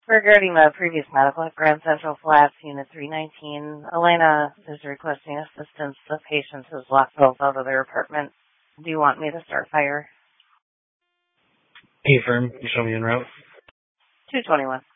Regarding the previous medical at Grand Central Flats, Unit 319, Elena is requesting assistance. The patient has locked both out of their apartment. Do you want me to start fire? Hey, firm. You show me en route. 221.